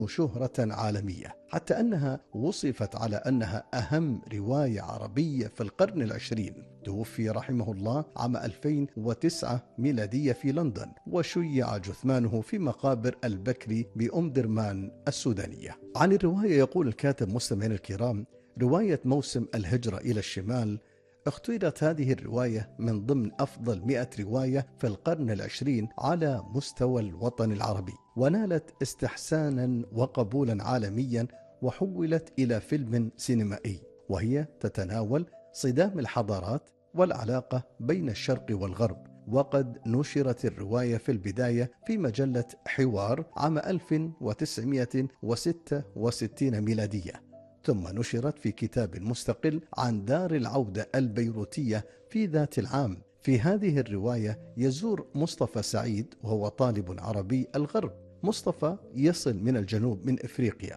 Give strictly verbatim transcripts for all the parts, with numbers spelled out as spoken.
شهرة عالمية، حتى أنها وصفت على أنها أهم رواية عربية في القرن العشرين. توفي رحمه الله عام ألفين وتسعة ميلادية في لندن، وشيع جثمانه في مقابر البكري بأم درمان السودانية. عن الرواية يقول الكاتب مستمعين الكرام: رواية موسم الهجرة إلى الشمال اختيرت هذه الرواية من ضمن أفضل مئة رواية في القرن العشرين على مستوى الوطن العربي، ونالت استحسانا وقبولا عالميا، وحولت إلى فيلم سينمائي، وهي تتناول صدام الحضارات والعلاقة بين الشرق والغرب. وقد نشرت الرواية في البداية في مجلة حوار عام ألف وتسعمائة وستة وستين ميلادية، ثم نشرت في كتاب مستقل عن دار العودة البيروتية في ذات العام. في هذه الرواية يزور مصطفى سعيد وهو طالب عربي الغرب. مصطفى يصل من الجنوب من إفريقيا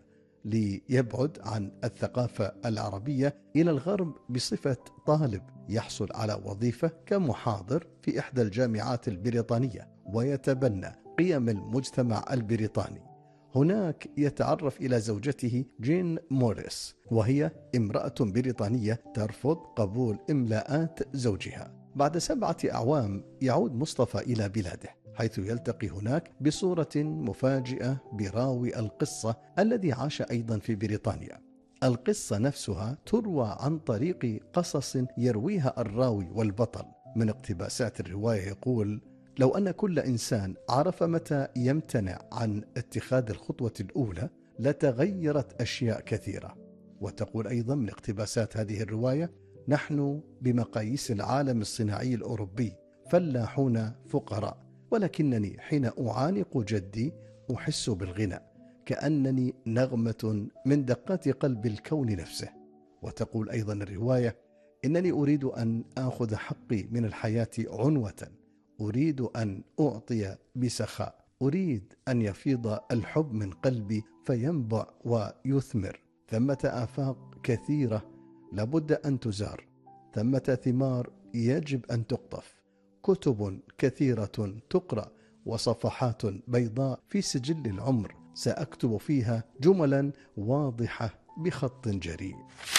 ليبعد عن الثقافة العربية إلى الغرب بصفة طالب، يحصل على وظيفة كمحاضر في إحدى الجامعات البريطانية، ويتبنى قيم المجتمع البريطاني. هناك يتعرف إلى زوجته جين موريس، وهي امرأة بريطانية ترفض قبول إملاءات زوجها. بعد سبعة أعوام يعود مصطفى إلى بلاده، حيث يلتقي هناك بصورة مفاجئة براوي القصة الذي عاش أيضا في بريطانيا. القصة نفسها تروى عن طريق قصص يرويها الراوي والبطل. من اقتباسات الرواية يقول: لو أن كل إنسان عرف متى يمتنع عن اتخاذ الخطوة الأولى لتغيرت أشياء كثيرة. وتقول أيضا من اقتباسات هذه الرواية: نحن بمقاييس العالم الصناعي الأوروبي فلاحون فقراء، ولكنني حين أعانق جدي أحس بالغنى، كأنني نغمة من دقات قلب الكون نفسه. وتقول أيضا الرواية: إنني أريد أن آخذ حقي من الحياة عنوة، أريد أن أعطي بسخاء، أريد أن يفيض الحب من قلبي فينبع ويثمر. ثمة آفاق كثيرة لابد أن تزار، ثمة ثمار يجب أن تقطف، كتب كثيرة تقرأ، وصفحات بيضاء في سجل العمر سأكتب فيها جملا واضحة بخط جريء.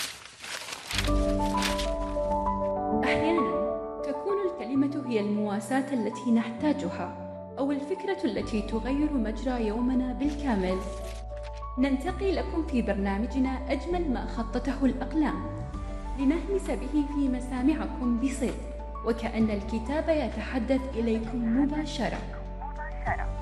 أحيانا تكون الكلمة هي المواساة التي نحتاجها، أو الفكرة التي تغير مجرى يومنا بالكامل. ننتقي لكم في برنامجنا أجمل ما خطته الأقلام، لنهمس به في مسامعكم بصدق، وكأن الكتاب يتحدث إليكم مباشرة.